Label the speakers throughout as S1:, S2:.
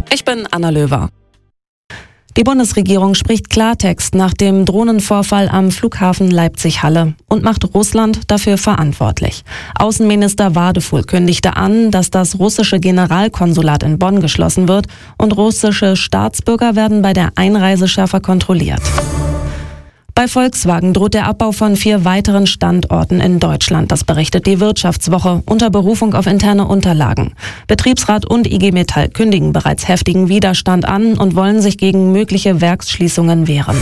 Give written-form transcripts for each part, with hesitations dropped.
S1: Ich bin Anna Löwer. Die Bundesregierung spricht Klartext nach dem Drohnenvorfall am Flughafen Leipzig-Halle und macht Russland dafür verantwortlich. Außenminister Wadefuhl kündigte an, dass das russische Generalkonsulat in Bonn geschlossen wird und russische Staatsbürger werden bei der Einreise schärfer kontrolliert. Bei Volkswagen droht der Abbau von 4 weiteren Standorten in Deutschland. Das berichtet die Wirtschaftswoche unter Berufung auf interne Unterlagen. Betriebsrat und IG Metall kündigen bereits heftigen Widerstand an und wollen sich gegen mögliche Werksschließungen wehren.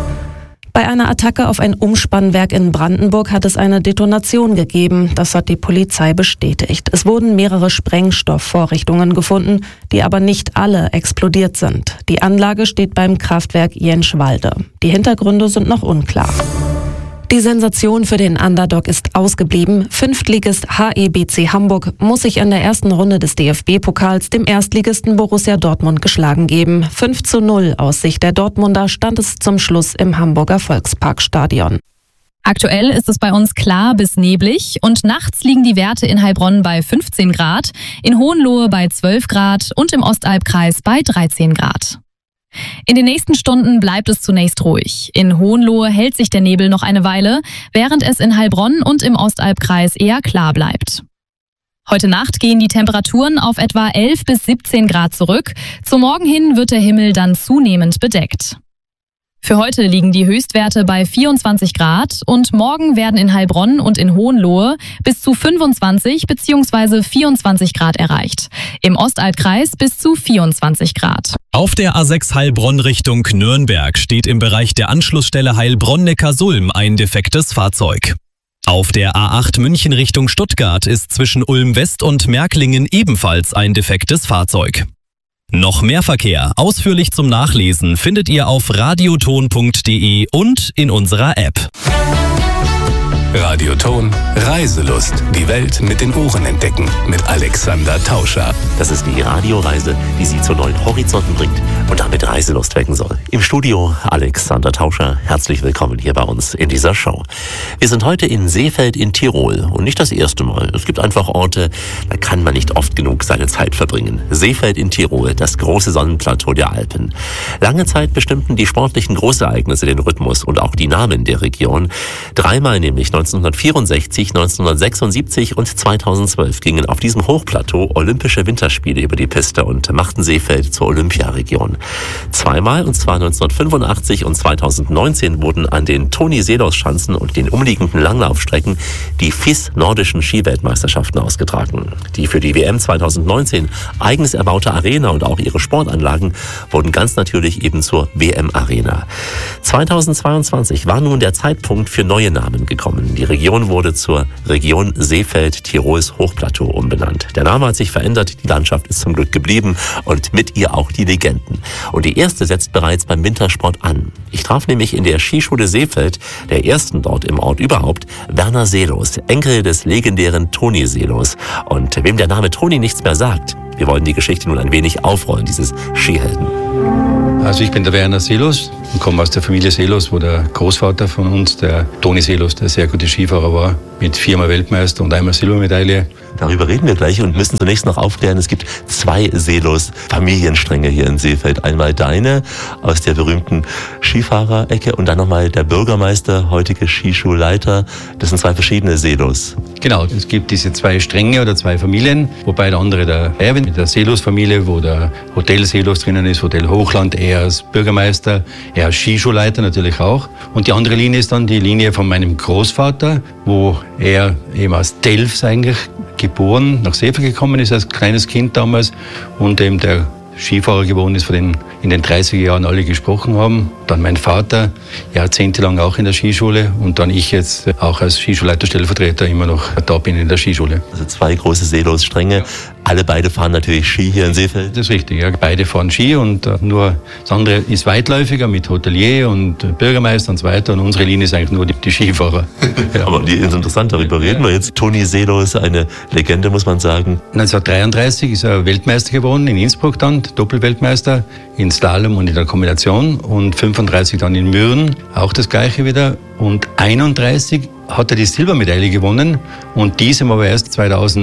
S1: Bei einer Attacke auf ein Umspannwerk in Brandenburg hat es eine Detonation gegeben. Das hat die Polizei bestätigt. Es wurden mehrere Sprengstoffvorrichtungen gefunden, die aber nicht alle explodiert sind. Die Anlage steht beim Kraftwerk Jenschwalde. Die Hintergründe sind noch unklar. Die Sensation für den Underdog ist ausgeblieben. Fünftligist HEBC Hamburg muss sich in der ersten Runde des DFB-Pokals dem Erstligisten Borussia Dortmund geschlagen geben. 5:0 aus Sicht der Dortmunder stand es zum Schluss im Hamburger Volksparkstadion.
S2: Aktuell ist es bei uns klar bis neblig und nachts liegen die Werte in Heilbronn bei 15 Grad, in Hohenlohe bei 12 Grad und im Ostalbkreis bei 13 Grad. In den nächsten Stunden bleibt es zunächst ruhig. In Hohenlohe hält sich der Nebel noch eine Weile, während es in Heilbronn und im Ostalbkreis eher klar bleibt. Heute Nacht gehen die Temperaturen auf etwa 11 bis 17 Grad zurück. Zum Morgen hin wird der Himmel dann zunehmend bedeckt. Für heute liegen die Höchstwerte bei 24 Grad und morgen werden in Heilbronn und in Hohenlohe bis zu 25 bzw. 24 Grad erreicht. Im Ostalbkreis bis zu 24 Grad.
S3: Auf der A6 Heilbronn Richtung Nürnberg steht im Bereich der Anschlussstelle Heilbronn-Neckarsulm ein defektes Fahrzeug. Auf der A8 München Richtung Stuttgart ist zwischen Ulm West und Märklingen ebenfalls ein defektes Fahrzeug. Noch mehr Verkehr, ausführlich zum Nachlesen, findet ihr auf radioton.de und in unserer App.
S4: Radioton Reiselust. Die Welt mit den Ohren entdecken. Mit Alexander Tauscher.
S5: Das ist die Radioreise, die Sie zu neuen Horizonten bringt und damit Reiselust wecken soll. Im Studio Alexander Tauscher. Herzlich willkommen hier bei uns in dieser Show. Wir sind heute in Seefeld in Tirol und nicht das erste Mal. Es gibt einfach Orte, da kann man nicht oft genug seine Zeit verbringen. Seefeld in Tirol, das große Sonnenplateau der Alpen. Lange Zeit bestimmten die sportlichen Großereignisse den Rhythmus und auch die Namen der Region. Dreimal nämlich 1964, 1976 und 2012 gingen auf diesem Hochplateau Olympische Winterspiele über die Piste und machten Seefeld zur Olympiaregion. Zweimal, und zwar 1985 und 2019, wurden an den Toni-Seelos-Schanzen und den umliegenden Langlaufstrecken die FIS Nordischen Skiweltmeisterschaften ausgetragen. Die für die WM 2019 eigens erbaute Arena und auch ihre Sportanlagen wurden ganz natürlich eben zur WM-Arena. 2022 war nun der Zeitpunkt für neue Namen gekommen. Die Region wurde zur Region Seefeld Tirols Hochplateau umbenannt. Der Name hat sich verändert, die Landschaft ist zum Glück geblieben und mit ihr auch die Legenden. Und die erste setzt bereits beim Wintersport an. Ich traf nämlich in der Skischule Seefeld, der ersten dort im Ort überhaupt, Werner Seelos, Enkel des legendären Toni Seelos. Und wem der Name Toni nichts mehr sagt, wir wollen die Geschichte nun ein wenig aufrollen, dieses Skihelden.
S6: Also ich bin der Werner Seelos und komme aus der Familie Seelos, wo der Großvater von uns, der Toni Seelos, der sehr gute Skifahrer war, mit 4-mal Weltmeister und 1-mal Silbermedaille.
S5: Darüber reden wir gleich und müssen zunächst noch aufklären, es gibt 2 Seelos-Familienstränge hier in Seefeld. Einmal deine aus der berühmten Skifahrerecke und dann nochmal der Bürgermeister, heutige Skischulleiter. Das sind 2 verschiedene Seelos.
S6: Genau, es gibt diese 2 Stränge oder 2 Familien, wobei der andere der Erwin mit der Seelos-Familie, wo der Hotel Seelos drinnen ist, Hotel Hochland, er als Bürgermeister, er als Skischulleiter natürlich auch. Und die andere Linie ist dann die Linie von meinem Großvater, wo er eben aus Delfs eigentlich geboren, nach Seefeld gekommen ist als kleines Kind damals und eben der Skifahrer geworden ist, von denen in den 30er Jahren alle gesprochen haben. Dann mein Vater, jahrzehntelang auch in der Skischule und dann ich jetzt auch als Skischulleiter-Stellvertreter immer noch da bin in der Skischule.
S5: Also 2 große Seelos-Stränge. Ja. Alle beide fahren natürlich Ski hier in Seefeld.
S6: Das ist richtig, ja. Beide fahren Ski und nur das andere ist weitläufiger mit Hotelier und Bürgermeister und so weiter und unsere Linie ist eigentlich nur die Skifahrer.
S5: Ja. Aber die ist interessant, darüber reden wir jetzt. Toni Seelos, eine Legende, muss man sagen.
S6: 1933 ist er Weltmeister geworden in Innsbruck dann, Doppelweltmeister in Slalom und in der Kombination und 35 dann in Mürren, auch das Gleiche wieder und 31 hat er die Silbermedaille gewonnen und die ist ihm aber erst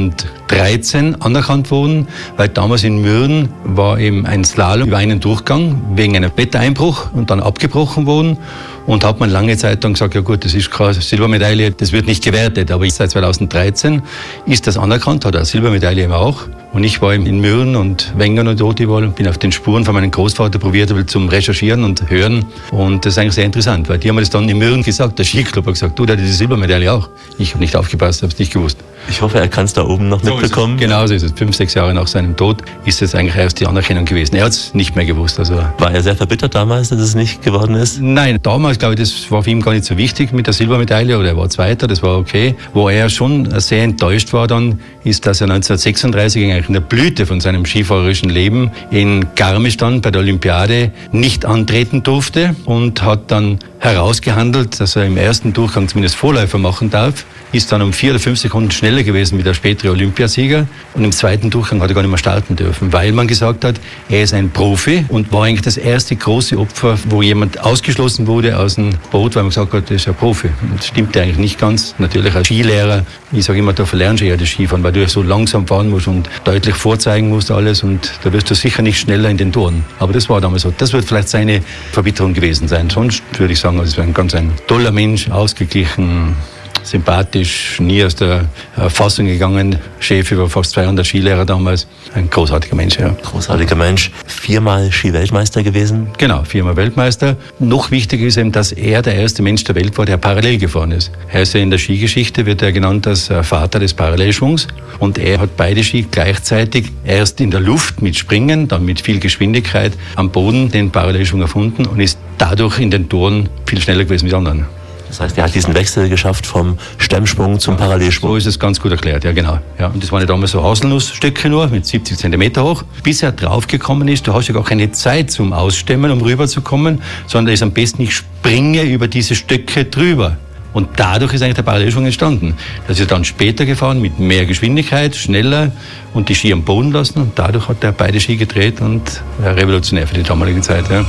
S6: 2013 anerkannt worden, weil damals in Mürren war eben ein Slalom über einen Durchgang wegen einem Wettereinbruch und dann abgebrochen worden. Und hat man lange Zeit dann gesagt, ja gut, das ist keine Silbermedaille, das wird nicht gewertet. Aber seit 2013 ist das anerkannt, hat er eine Silbermedaille eben auch. Und ich war in Mürren und Wengen und dort überall und bin auf den Spuren von meinem Großvater probiert zum Recherchieren und Hören. Und das ist eigentlich sehr interessant, weil die haben mir das dann in Mürren gesagt, der Skiclub hat gesagt, du, der hat die Silbermedaille auch. Ich habe nicht aufgepasst, habe es nicht gewusst.
S5: Ich hoffe, er kann es da oben noch mitbekommen.
S6: Genau so ist es. 5, 6 Jahre nach seinem Tod ist es eigentlich erst die Anerkennung gewesen. Er hat es nicht mehr gewusst. Also
S5: war er sehr verbittert damals, dass es nicht geworden ist?
S6: Nein, damals, glaube ich, das war für ihn gar nicht so wichtig mit der Silbermedaille, oder er war Zweiter, das war okay. Wo er schon sehr enttäuscht war dann, ist, dass er 1936 eigentlich in der Blüte von seinem skifahrerischen Leben in Garmisch dann bei der Olympiade nicht antreten durfte und hat dann herausgehandelt, dass er im ersten Durchgang zumindest Vorläufer machen darf, ist dann um 4 oder 5 Sekunden schneller gewesen wie der spätere Olympiasieger und im zweiten Durchgang hat er gar nicht mehr starten dürfen, weil man gesagt hat, er ist ein Profi und war eigentlich das erste große Opfer, wo jemand ausgeschlossen wurde aus dem Boot, weil man gesagt hat, das ist ein Profi. Und das stimmte eigentlich nicht ganz. Natürlich als Skilehrer, ich sage immer, da verlernst du ja das Skifahren, weil du ja so langsam fahren musst und deutlich vorzeigen musst alles und da wirst du sicher nicht schneller in den Toren. Aber das war damals so. Das wird vielleicht seine Verbitterung gewesen sein. Sonst würde ich sagen, es war ein toller Mensch, ausgeglichen, sympathisch, nie aus der Fassung gegangen, Chef über fast 200 Skilehrer damals. Ein großartiger Mensch, ja.
S5: Großartiger Mensch. 4-mal Ski-Weltmeister gewesen?
S6: Genau, 4-mal Weltmeister. Noch wichtiger ist eben, dass er der erste Mensch der Welt war, der parallel gefahren ist. Er ist ja in der Skigeschichte, wird er genannt als Vater des Parallelschwungs. Und er hat beide Ski gleichzeitig erst in der Luft mit Springen, dann mit viel Geschwindigkeit am Boden den Parallelschwung erfunden und ist dadurch in den Toren viel schneller gewesen wie die anderen.
S5: Das heißt, er hat diesen Wechsel geschafft vom Stemmsprung zum Parallelschwung.
S6: So ist es ganz gut erklärt, ja genau. Ja, und das waren ja damals so Haselnussstücke nur, mit 70 Zentimeter hoch. Bis er draufgekommen ist, du hast ja gar keine Zeit zum Ausstemmen, um rüberzukommen, sondern ist am besten, ich springe über diese Stöcke drüber. Und dadurch ist eigentlich der Parallelschwung entstanden. Das ist dann später gefahren mit mehr Geschwindigkeit, schneller und die Ski am Boden lassen und dadurch hat er beide Ski gedreht und revolutionär für die damalige Zeit, ja.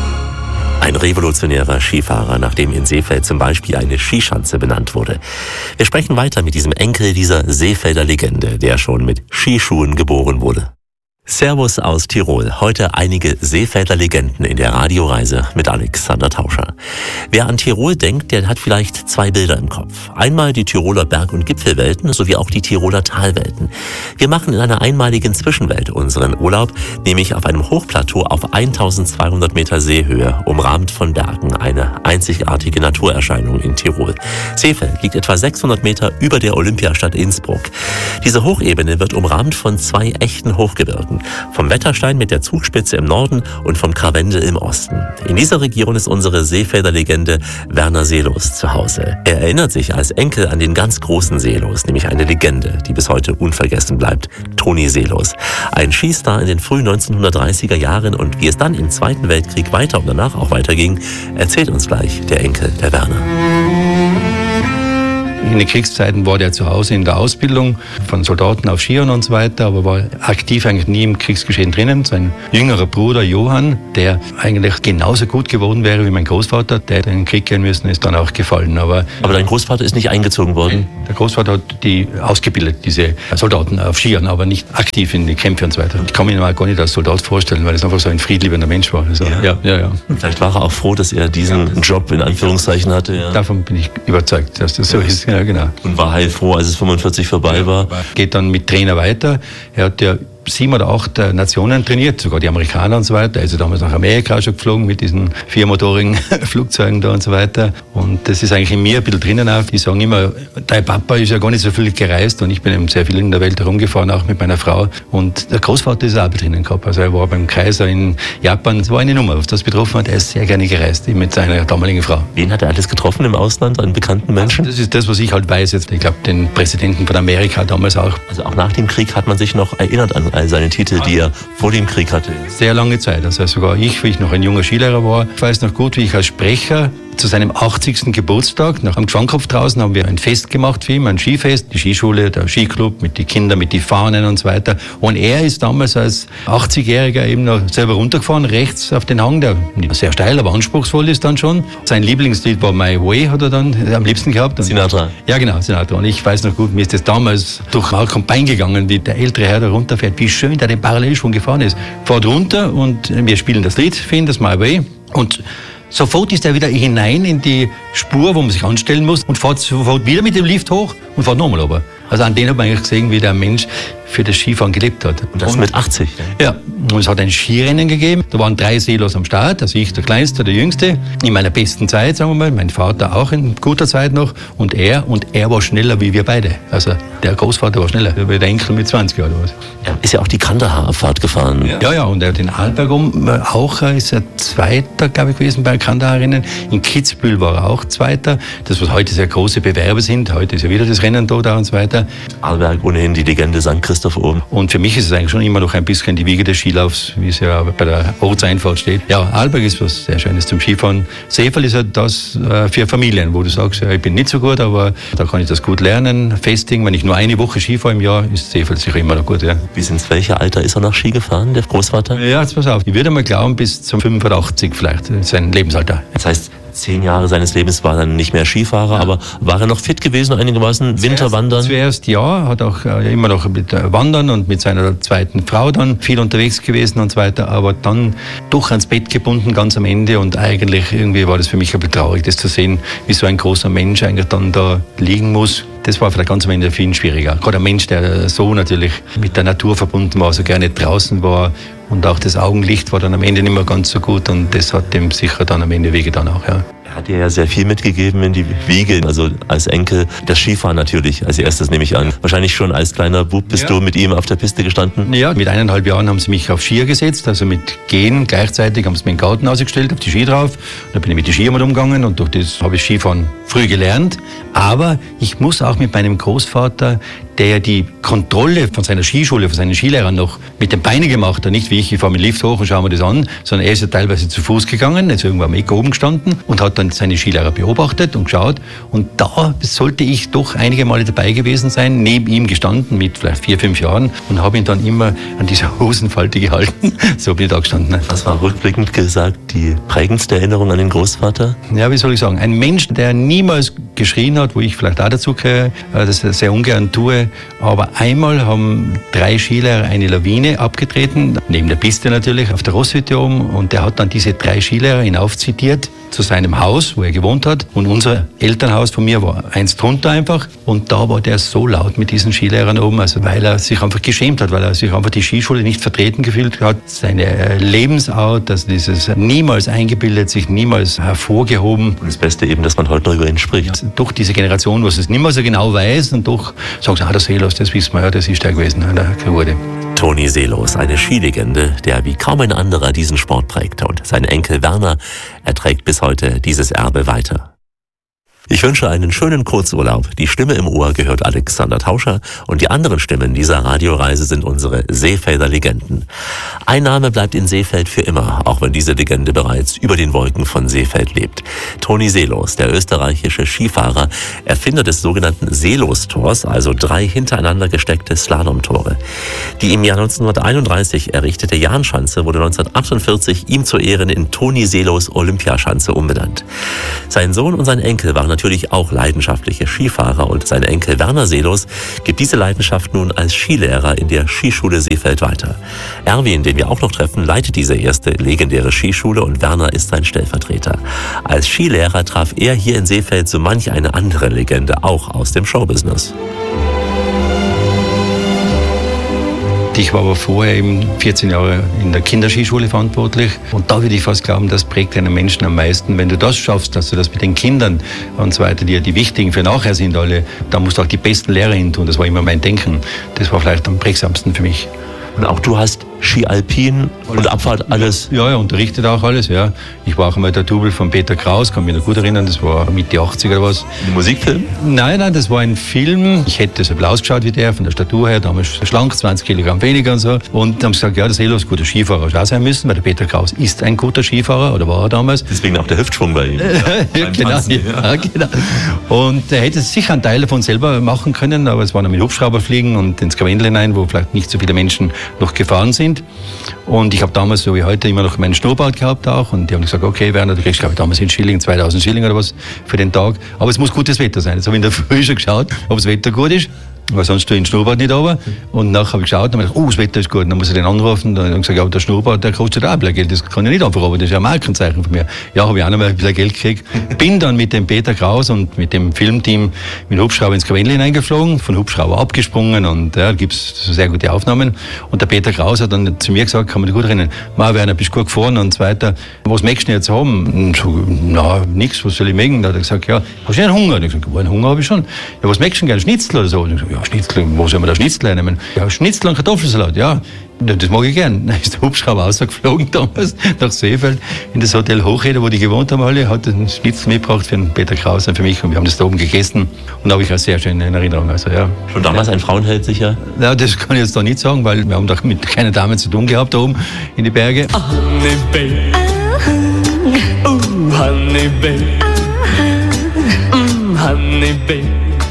S5: Ein revolutionärer Skifahrer, nach dem in Seefeld zum Beispiel eine Skischanze benannt wurde. Wir sprechen weiter mit diesem Enkel dieser Seefelder Legende, der schon mit Skischuhen geboren wurde. Servus aus Tirol. Heute einige Seefelder Legenden in der Radioreise mit Alexander Tauscher. Wer an Tirol denkt, der hat vielleicht 2 Bilder im Kopf. Einmal die Tiroler Berg- und Gipfelwelten sowie auch die Tiroler Talwelten. Wir machen in einer einmaligen Zwischenwelt unseren Urlaub, nämlich auf einem Hochplateau auf 1200 Meter Seehöhe, umrahmt von Bergen, eine einzigartige Naturerscheinung in Tirol. Seefeld liegt etwa 600 Meter über der Olympiastadt Innsbruck. Diese Hochebene wird umrahmt von 2 echten Hochgebirgen. Vom Wetterstein mit der Zugspitze im Norden und vom Karwendel im Osten. In dieser Region ist unsere Seefelder Legende Werner Seelos zu Hause. Er erinnert sich als Enkel an den ganz großen Seelos, nämlich eine Legende, die bis heute unvergessen bleibt, Toni Seelos. Ein Skistar in den frühen 1930er Jahren und wie es dann im Zweiten Weltkrieg weiter und danach auch weiterging, erzählt uns gleich der Enkel, der Werner.
S6: In den Kriegszeiten war der zu Hause in der Ausbildung von Soldaten auf Skiern und so weiter, aber war aktiv eigentlich nie im Kriegsgeschehen drinnen. Sein jüngerer Bruder Johann, der eigentlich genauso gut geworden wäre wie mein Großvater, der hätte in den Krieg gehen müssen, ist dann auch gefallen. Aber
S5: dein Großvater ist nicht eingezogen worden?
S6: Der Großvater hat die ausgebildet, diese Soldaten auf Skiern, aber nicht aktiv in die Kämpfe und so weiter. Ich kann mich mal gar nicht als Soldat vorstellen, weil es einfach so ein friedliebender Mensch war. Also, ja.
S5: Vielleicht war er auch froh, dass er diesen Job in Anführungszeichen hatte. Ja.
S6: Davon bin ich überzeugt, dass das so ist. Ja, genau.
S5: Und war heilfroh, als es 45 vorbei war.
S6: Geht dann mit Trainer weiter. Er hat ja 7 oder 8 Nationen trainiert, sogar die Amerikaner und so weiter. Er ist damals nach Amerika schon geflogen mit diesen 4-motorigen Flugzeugen da und so weiter. Und das ist eigentlich in mir ein bisschen drinnen auch. Die sagen immer, dein Papa ist ja gar nicht so viel gereist und ich bin eben sehr viel in der Welt herumgefahren, auch mit meiner Frau. Und der Großvater ist auch drinnen gehabt. Also er war beim Kaiser in Japan. Das war eine Nummer, was das betroffen hat. Er ist sehr gerne gereist, mit seiner damaligen Frau.
S5: Wen hat er alles getroffen im Ausland, an bekannten Menschen?
S6: Das ist das, was ich halt weiß jetzt. Ich glaube, den Präsidenten von Amerika damals auch.
S5: Also auch nach dem Krieg hat man sich noch erinnert an all seine Titel, die er vor dem Krieg hatte.
S6: Sehr lange Zeit. Also sogar ich, wie ich noch ein junger Skilehrer war, ich weiß noch gut, wie ich als Sprecher Zu seinem 80. Geburtstag, nach dem Schwankopf draußen, haben wir ein Fest gemacht für ihn, ein Skifest, die Skischule, der Skiclub mit den Kindern, mit den Fahnen und so weiter. Und er ist damals als 80-Jähriger eben noch selber runtergefahren, rechts auf den Hang, der sehr steil, aber anspruchsvoll ist dann schon. Sein Lieblingslied war My Way, hat er dann am liebsten gehabt. Und
S5: Sinatra.
S6: Ja, genau, Sinatra. Und ich weiß noch gut, mir ist das damals durch Mark und Bein gegangen, wie der ältere Herr da runterfährt, wie schön der den Parallelschwung gefahren ist. Fährt runter und wir spielen das Lied für ihn, das My Way. Und sofort ist er wieder hinein in die Spur, wo man sich anstellen muss und fährt sofort wieder mit dem Lift hoch und fährt nochmal runter. Also an den hat man eigentlich gesehen, wie der Mensch für das Skifahren gelebt hat.
S5: Und das mit 80?
S6: Ja, und es hat ein Skirennen gegeben. Da waren 3 Seelos am Start, also ich der Kleinste, der Jüngste. In meiner besten Zeit, sagen wir mal, mein Vater auch in guter Zeit noch. Und er war schneller wie wir beide. Also der Großvater war schneller, wie der Enkel mit 20 Jahren oder was.
S5: Er ist ja auch die Kandahar-Abfahrt gefahren.
S6: Ja, und er hat den Arlberg auch, ist er Zweiter, glaube ich, gewesen bei Kandahar-Rennen. In Kitzbühel war er auch Zweiter. Das, was heute sehr große Bewerbe sind. Heute ist ja wieder das Rennen da und so weiter.
S5: Arlberg, ohnehin die Legende St. Christoph oben.
S6: Und für mich ist es eigentlich schon immer noch ein bisschen die Wiege des Skilaufs, wie es ja bei der Ortseinfahrt steht. Ja, Arlberg ist was sehr Schönes zum Skifahren. Seefeld ist halt das für Familien, wo du sagst, ja, ich bin nicht so gut, aber da kann ich das gut lernen, festigen. Wenn ich nur eine Woche Ski fahre im Jahr, ist Seefeld sicher immer noch gut. Ja.
S5: Bis ins welche Alter ist er noch Ski gefahren, der Großvater?
S6: Ja, jetzt pass auf. Ich würde mal glauben, bis zum 85 vielleicht, sein Lebensalter.
S5: Das heißt, 10 Jahre seines Lebens war er dann nicht mehr Skifahrer, aber war er noch fit gewesen, einigermaßen Winterwandern?
S6: Zuerst ja, hat auch immer noch mit Wandern und mit seiner zweiten Frau dann viel unterwegs gewesen und so weiter, aber dann doch ans Bett gebunden ganz am Ende und eigentlich irgendwie war das für mich ein bisschen traurig, das zu sehen, wie so ein großer Mensch eigentlich dann da liegen muss. Das war vielleicht ganz am Ende viel schwieriger. Gerade ein Mensch, der so natürlich mit der Natur verbunden war, so gerne draußen war und auch das Augenlicht war dann am Ende nicht mehr ganz so gut und das hat dem sicher dann am Ende wehgetan auch, ja.
S5: Er hat dir ja sehr viel mitgegeben in die Wiege, also als Enkel. Das Skifahren natürlich, als erstes nehme ich an. Wahrscheinlich schon als kleiner Bub bist du mit ihm auf der Piste gestanden?
S6: Ja, mit 1,5 Jahren haben sie mich auf Skier gesetzt, also mit Gehen gleichzeitig haben sie mich in den Garten ausgestellt, auf die Ski drauf. Da bin ich mit den Skiern umgegangen und durch das habe ich Skifahren früh gelernt. Aber ich muss auch mit meinem Großvater, der die Kontrolle von seiner Skischule, von seinen Skilehrern noch mit den Beinen gemacht hat, nicht wie ich fahre mit dem Lift hoch und schaue mir das an, sondern er ist ja teilweise zu Fuß gegangen, ist irgendwo am Eck oben gestanden und hat dann seine Skilehrer beobachtet und geschaut. Und da sollte ich doch einige Male dabei gewesen sein, neben ihm gestanden mit vielleicht 4, 5 Jahren und habe ihn dann immer an dieser Hosenfalte gehalten. So bin ich da gestanden.
S5: Was war rückblickend gesagt die prägendste Erinnerung an den Großvater?
S6: Ja, wie soll ich sagen? Ein Mensch, der niemals geschrien hat, wo ich vielleicht auch dazu gehöre, das sehr ungern tue. Aber einmal haben 3 Skilehrer eine Lawine abgetreten, neben der Piste natürlich, auf der Rosshütte oben. Und der hat dann diese 3 Skilehrer hinaufzitiert zu seinem Haus, wo er gewohnt hat. Und unser Elternhaus von mir war eins drunter einfach. Und da war der so laut mit diesen Skilehrern oben, also weil er sich einfach geschämt hat, weil er sich einfach die Skischule nicht vertreten gefühlt hat. Seine Lebensart, also dieses niemals eingebildet, sich niemals hervorgehoben.
S5: Und das Beste eben, dass man heute noch über ihn spricht.
S6: Ja, doch diese Generation, was es nicht mehr so genau weiß und doch sagen sie, der Seelos, das wissen wir ja, das ist der gewesen, der wurde.
S5: Toni Seelos, eine Skilegende, der wie kaum ein anderer diesen Sport prägte. Und sein Enkel Werner, er trägt bis heute dieses Erbe weiter. Ich wünsche einen schönen Kurzurlaub. Die Stimme im Ohr gehört Alexander Tauscher und die anderen Stimmen dieser Radioreise sind unsere Seefelder Legenden. Ein Name bleibt in Seefeld für immer, auch wenn diese Legende bereits über den Wolken von Seefeld lebt. Toni Seelos, der österreichische Skifahrer, Erfinder des sogenannten Seelos-Tors, also 3 hintereinander gesteckte Slalomtore. Die im Jahr 1931 errichtete Jahnschanze wurde 1948 ihm zu Ehren in Toni Seelos Olympiaschanze umbenannt. Sein Sohn und sein Enkel waren natürlich auch leidenschaftliche Skifahrer und sein Enkel Werner Seelos gibt diese Leidenschaft nun als Skilehrer in der Skischule Seefeld weiter. Erwin, den wir auch noch treffen, leitet diese erste legendäre Skischule und Werner ist sein Stellvertreter. Als Skilehrer traf er hier in Seefeld so manch eine andere Legende, auch aus dem Showbusiness.
S6: Ich war aber vorher eben 14 Jahre in der Kinderskischule verantwortlich und da würde ich fast glauben, das prägt einen Menschen am meisten. Wenn du das schaffst, dass du das mit den Kindern und so weiter, die ja die wichtigen für nachher sind alle, da musst du auch die besten Lehrer hin tun. Das war immer mein Denken. Das war vielleicht am prägsamsten für mich.
S5: Und auch du hast Ski Alpin und Abfahrt, alles?
S6: Ja, unterrichtet auch alles, ja. Ich war auch einmal der Double von Peter Kraus, kann mich noch gut erinnern, das war Mitte 80 oder was.
S5: Ein Musikfilm?
S6: Nein, das war ein Film. Ich hätte so ein bisschen ausgeschaut wie der, von der Statur her, damals schlank, 20 Kilogramm weniger und so. Und dann haben sie gesagt, ja, der Seelos, guter Skifahrer auch sein müssen, weil der Peter Kraus ist ein guter Skifahrer, oder war er damals.
S5: Deswegen auch der Hüftschwung bei ihm.
S6: Ja, genau. Und er hätte sicher einen Teil davon selber machen können, aber es war noch mit Hubschrauber fliegen und ins Gewendel hinein, wo vielleicht nicht so viele Menschen noch gefahren sind. Und ich habe damals, so wie heute, immer noch meinen Schnurrbart gehabt auch. Und die haben gesagt, okay, Werner, du kriegst, glaube ich, damals in Schilling 2000 Schilling oder was für den Tag. Aber es muss gutes Wetter sein. Jetzt habe ich in der Früh schon geschaut, ob das Wetter gut ist. Weil sonst tue ich den Schnurrbart nicht runter. Und nachher habe ich geschaut und habe gedacht, das Wetter ist gut. Und dann muss ich den anrufen. Dann habe ich gesagt, ja, der Schnurrbart, der kostet auch ein bisschen Geld. Das kann ich nicht einfach runter. Das ist ja ein Markenzeichen von mir. Ja, habe ich auch noch mal ein bisschen Geld gekriegt. Bin dann mit dem Peter Kraus und mit dem Filmteam mit dem Hubschrauber ins Gewendel hineingeflogen, von Hubschrauber abgesprungen und ja, da gibt es sehr gute Aufnahmen. Und der Peter Kraus hat dann zu mir gesagt, kann man dich gut erinnern, Werner, bist du gut gefahren und so weiter. Was möchtest du jetzt haben? Und so, nichts, was soll ich mögen? Da hat er gesagt, ja, hast du einen Hunger? Und ich gesagt, einen Hunger habe ich schon. Ja, was möchtest du denn gerne? Schnitzel oder so? Und ich gesagt, ja, Schnitzel, wo soll man da Schnitzel nehmen? Ja, Schnitzel und Kartoffelsalat, ja. Das mag ich gern. Dann ist der Hubschrauber rausgeflogen damals nach Seefeld in das Hotel Hochheder, wo die gewohnt haben alle, hat einen Schnitzel mitgebracht für den Peter Kraus und für mich und wir haben das da oben gegessen und da habe ich auch sehr schön in Erinnerung. Also, ja.
S5: Schon damals ein Frauenheld sicher?
S6: Ja, das kann ich jetzt da nicht sagen, weil wir haben doch mit keinen Damen zu tun gehabt da oben in die Berge.
S7: Honeybell, Honeybell, Honeybell.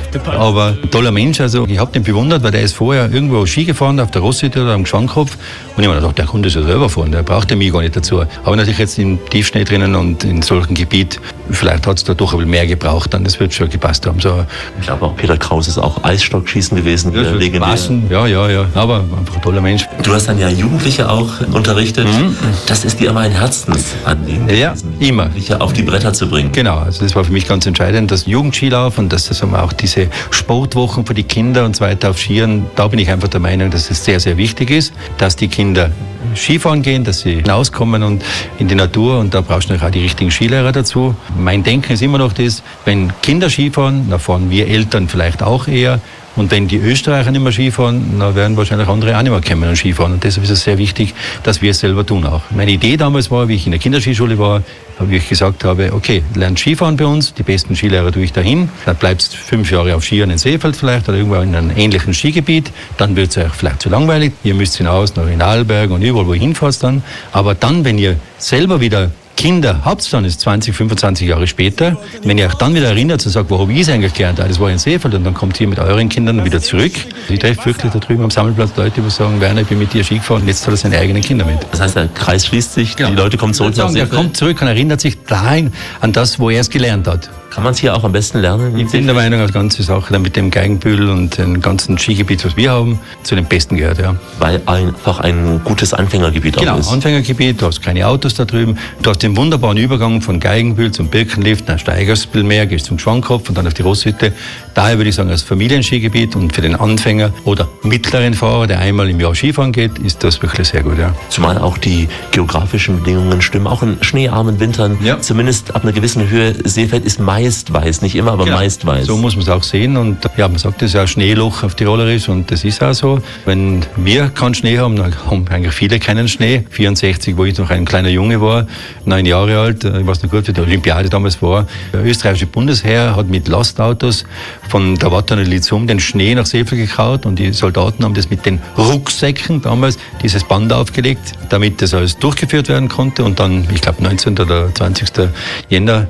S6: Aber ein toller Mensch, also ich habe den bewundert, weil der ist vorher irgendwo Ski gefahren auf der Rosshütte oder am Schwankopf und ich habe mir gedacht, der konnte das ja selber fahren, der brauchte mich gar nicht dazu. Aber natürlich jetzt im Tiefschnee drinnen und in solchem Gebiet, vielleicht hat es da doch ein bisschen mehr gebraucht, dann das wird schon gepasst haben. So.
S5: Ich glaube auch Peter Kraus ist auch Eisstockschießen gewesen.
S6: Ja, legendär. Ja, aber einfach ein toller Mensch.
S5: Du hast dann ja Jugendliche auch unterrichtet. Das ist dir immer ein Herzensanliegen,
S6: ja, immer.
S5: Jugendliche auf die Bretter zu bringen.
S6: Genau, also das war für mich ganz entscheidend, das Jugendskilauf und das haben wir auch diese Sportwochen für die Kinder und so weiter auf Skiern, da bin ich einfach der Meinung, dass es sehr, sehr wichtig ist, dass die Kinder Skifahren gehen, dass sie hinauskommen und in die Natur und da brauchst du natürlich auch die richtigen Skilehrer dazu. Mein Denken ist immer noch das, wenn Kinder Skifahren, dann fahren wir Eltern vielleicht auch eher. Und wenn die Österreicher nicht mehr Skifahren, dann werden wahrscheinlich andere auch nicht mehr kommen und Skifahren. Und deshalb ist es sehr wichtig, dass wir es selber tun auch. Meine Idee damals war, wie ich in der Kinderskischule war, wie ich gesagt habe, okay, lernt Skifahren bei uns, die besten Skilehrer tue ich dahin, dann bleibst 5 Jahre auf Skiern in Seefeld vielleicht oder irgendwo in einem ähnlichen Skigebiet, dann wird es euch vielleicht zu langweilig, ihr müsst hinaus nach Inalberg und überall, wo ihr hinfahrt dann. Aber dann, wenn ihr selber wieder Kinder habt, dann ist 20, 25 Jahre später, wenn ihr euch dann wieder erinnert und sagt, wo habe ich es eigentlich gelernt? Das war in Seefeld und dann kommt ihr mit euren Kindern wieder zurück. Ich treffe wirklich da drüben am Sammelplatz Leute, die sagen, Werner, ich bin mit dir Ski gefahren und jetzt hat er seine eigenen Kinder mit.
S5: Das heißt, der Kreis schließt sich, die Leute kommen zurück nach Seefeld?
S6: Er kommt zurück und erinnert sich dahin an das, wo er es gelernt hat.
S5: Kann man es hier auch am besten lernen?
S6: Ich bin der Meinung, die ganze Sache dann mit dem Geigenbühl und dem ganzen Skigebiet, was wir haben, zu den Besten gehört, ja.
S5: Weil einfach ein gutes Anfängergebiet auch ist. Genau,
S6: Anfängergebiet, du hast keine Autos da drüben, du hast den wunderbaren Übergang von Geigenbühl zum Birkenlift, dann steigerst du ein bisschen mehr, gehst zum Schwankopf und dann auf die Rosshütte. Daher würde ich sagen, als Familienskigebiet und für den Anfänger oder mittleren Fahrer, der einmal im Jahr Skifahren geht, ist das wirklich sehr gut, ja.
S5: Zumal auch die geografischen Bedingungen stimmen, auch in schneearmen Wintern, zumindest ab einer gewissen Höhe. Seefeld ist meist weiß, nicht immer, aber meist weiß.
S6: So muss man es auch sehen und ja, man sagt, das ist ja ein Schneeloch auf Tirolerisch und das ist auch so. Wenn wir keinen Schnee haben, dann haben eigentlich viele keinen Schnee. 64, wo ich noch ein kleiner Junge war, 9 Jahre alt, ich weiß noch gut, wie die Olympiade damals war. Der österreichische Bundesheer hat mit Lastautos von der Wattana Lizum den Schnee nach Seefeld gekaut und die Soldaten haben das mit den Rucksäcken damals dieses Band aufgelegt, damit das alles durchgeführt werden konnte und dann, ich glaube 19. oder 20. Jänner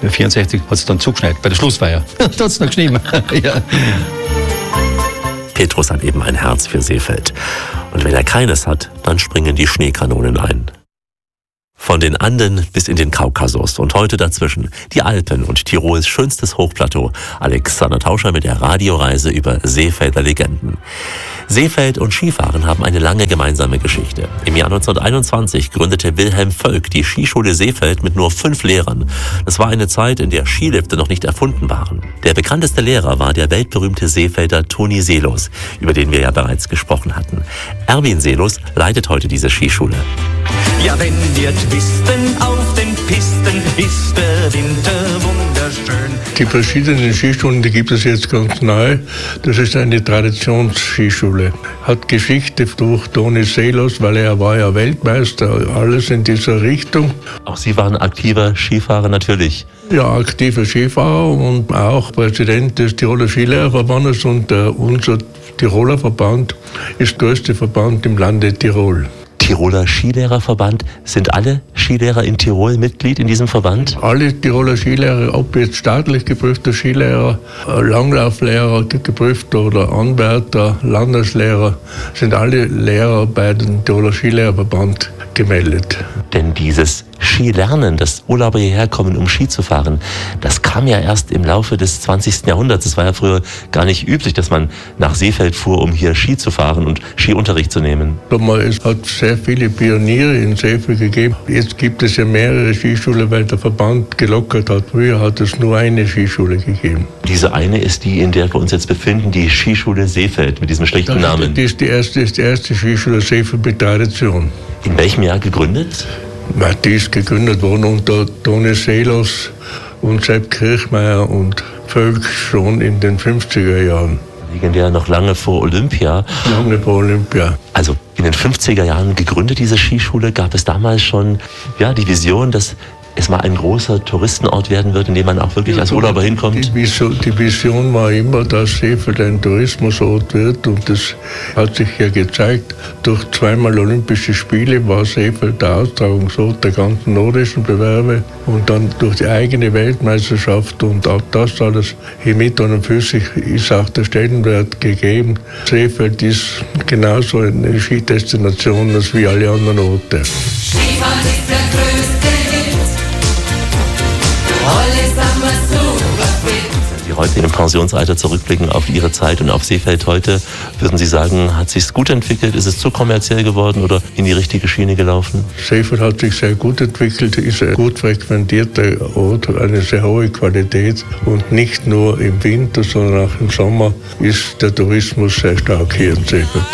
S6: 64 hat es dann zugeschneit, bei der Schlussfeier. Da hat es noch geschrieben. Ja.
S5: Petrus hat eben ein Herz für Seefeld. Und wenn er keines hat, dann springen die Schneekanonen ein. Von den Anden bis in den Kaukasus und heute dazwischen die Alpen und Tirols schönstes Hochplateau. Alexander Tauscher mit der Radioreise über Seefelder Legenden. Seefeld und Skifahren haben eine lange gemeinsame Geschichte. Im Jahr 1921 gründete Wilhelm Völk die Skischule Seefeld mit nur 5 Lehrern. Das war eine Zeit, in der Skilifte noch nicht erfunden waren. Der bekannteste Lehrer war der weltberühmte Seefelder Toni Seelos, über den wir ja bereits gesprochen hatten. Erwin Seelos leitet heute diese Skischule.
S7: Ja, wenn wir twisten auf den
S8: Pisten ist der Winter wunderschön.
S9: Die verschiedenen Skischulen, die gibt es jetzt ganz neu. Das ist eine Traditionsskischule. Hat Geschichte durch Toni Seelos, weil er war ja Weltmeister, alles in dieser Richtung.
S5: Auch Sie waren aktiver Skifahrer natürlich.
S9: Ja, aktiver Skifahrer und auch Präsident des Tiroler Skilehrerverbandes und unser Tiroler Verband ist der größte Verband im Lande Tirol.
S5: Tiroler Skilehrerverband. Sind alle Skilehrer in Tirol Mitglied in diesem Verband?
S9: Alle Tiroler Skilehrer, ob jetzt staatlich geprüfter Skilehrer, Langlauflehrer, geprüfter oder Anwärter, Landeslehrer, sind alle Lehrer bei dem Tiroler Skilehrerverband gemeldet.
S5: Denn dieses Skilernen, das Urlauber hierher kommen, um Ski zu fahren, das kam ja erst im Laufe des 20. Jahrhunderts. Es war ja früher gar nicht üblich, dass man nach Seefeld fuhr, um hier Ski zu fahren und Skiunterricht zu nehmen.
S9: Es hat sehr viele Pioniere in Seefeld gegeben. Jetzt gibt es ja mehrere Skischulen, weil der Verband gelockert hat. Früher hat es nur eine Skischule gegeben.
S5: Diese eine ist die, in der wir uns jetzt befinden, die Skischule Seefeld mit diesem schlichten Namen.
S9: Das ist die erste Skischule Seefeld mit Tradition.
S5: In welchem Jahr gegründet?
S9: Die ist gegründet worden unter Toni Seelos und Sepp Kirchmeier und Völk schon in den 50er Jahren.
S5: Legendär noch lange vor Olympia.
S9: Lange vor Olympia.
S5: Also in den 50er Jahren gegründet, diese Skischule. Gab es damals schon die Vision, dass es mal ein großer Touristenort werden wird, in dem man auch wirklich als Urlauber hinkommt?
S9: Die Vision war immer, dass Seefeld ein Tourismusort wird, und das hat sich ja gezeigt. Durch zweimal Olympische Spiele war Seefeld der Austragungsort der ganzen nordischen Bewerbe, und dann durch die eigene Weltmeisterschaft und auch das alles mit und für sich ist auch der Stellenwert gegeben. Seefeld ist genauso eine Skidestination als wie alle anderen Orte.
S10: Skifahren ist der größte Hit.
S5: Sie heute im Pensionsalter zurückblicken auf Ihre Zeit und auf Seefeld heute, würden Sie sagen, hat sich gut entwickelt? Ist es zu kommerziell geworden oder in die richtige Schiene gelaufen?
S9: Seefeld hat sich sehr gut entwickelt, ist ein gut frequentierter Ort, eine sehr hohe Qualität, und nicht nur im Winter, sondern auch im Sommer ist der Tourismus sehr stark hier in Seefeld.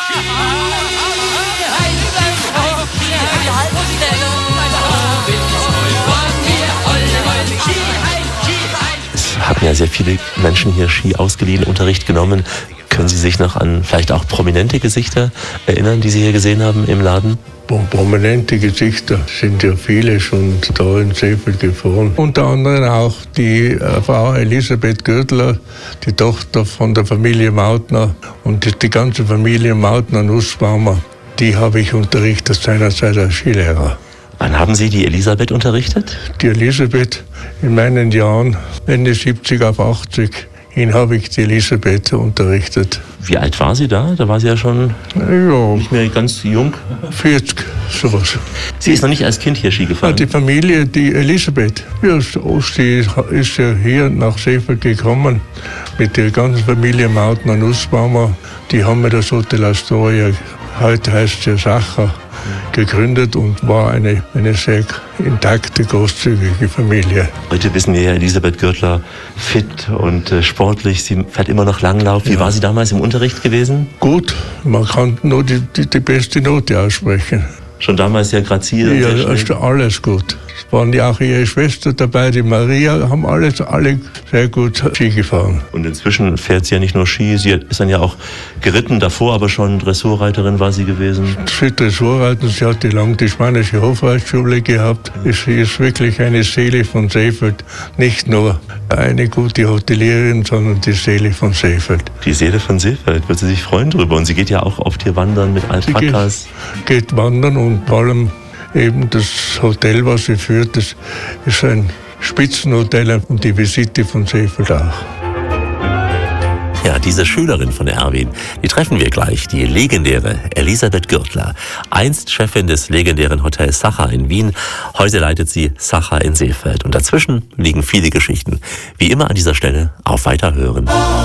S5: Haben ja sehr viele Menschen hier Ski ausgeliehen, Unterricht genommen. Können Sie sich noch an vielleicht auch prominente Gesichter erinnern, die Sie hier gesehen haben im Laden?
S9: Prominente Gesichter sind ja viele schon da in Seefeld gefahren. Unter anderem auch die Frau Elisabeth Gürtler, die Tochter von der Familie Mautner, und die ganze Familie Mautner-Nussbaumer, die habe ich unterrichtet seinerzeit als Skilehrer.
S5: Wann haben Sie die Elisabeth unterrichtet?
S9: Die Elisabeth in meinen Jahren, Ende 70 auf 80, habe ich die Elisabeth unterrichtet.
S5: Wie alt war sie da? Da war sie ja schon nicht mehr ganz jung.
S9: 40, sowas.
S5: Sie ist noch nicht als Kind hier Ski gefahren?
S9: Die Familie, die Elisabeth, sie ist ja hier nach Seefeld gekommen mit der ganzen Familie Mautner-Nussbaumer. Die haben mir das Hotel Astoria, heute heißt es ja Sacher, gegründet und war eine sehr intakte, großzügige Familie.
S5: Heute wissen wir ja, Elisabeth Gürtler fit und sportlich. Sie fährt immer noch Langlauf. Wie war sie damals im Unterricht gewesen?
S9: Gut, man kann nur die beste Note aussprechen.
S5: Schon damals sehr grazil?
S9: Ja, alles gut. Es waren ja auch ihre Schwester dabei, die Maria, haben alle sehr gut Ski gefahren.
S5: Und inzwischen fährt sie ja nicht nur Ski, sie ist dann ja auch geritten, davor aber schon Dressurreiterin war sie gewesen.
S9: Für Dressurreiten, sie hat lange die spanische Hofreitschule gehabt. Sie ist wirklich eine Seele von Seefeld. Nicht nur eine gute Hotelierin, sondern die Seele von Seefeld.
S5: Die Seele von Seefeld, wird sie sich freuen drüber. Und sie geht ja auch oft hier wandern mit Alpakas.
S9: Geht wandern, und vor allem eben das Hotel, was sie führt, das ist ein Spitzenhotel, und die Visite von Seefeld auch.
S5: Ja, diese Schülerin von Erwin, die treffen wir gleich, die legendäre Elisabeth Gürtler. Einst Chefin des legendären Hotels Sacher in Wien, heute leitet sie Sacher in Seefeld. Und dazwischen liegen viele Geschichten. Wie immer an dieser Stelle auf Weiterhören.